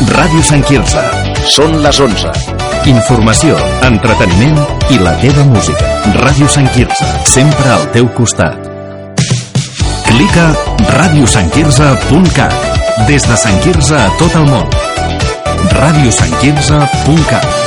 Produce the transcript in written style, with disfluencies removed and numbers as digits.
Ràdio Sant Quirze. Són les 11. Informació, entreteniment i la teva música. Ràdio Sant Quirze, sempre al teu costat. Clica radiosantquirze.cat. Des de Sant Quirze a tot el món. radiosantquirze.cat.